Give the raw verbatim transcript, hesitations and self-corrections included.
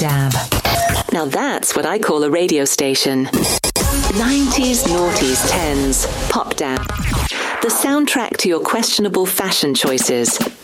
Dab. Now that's what I call a radio station. nineties, noughties, tens, Pop Dab. The soundtrack to your questionable fashion choices.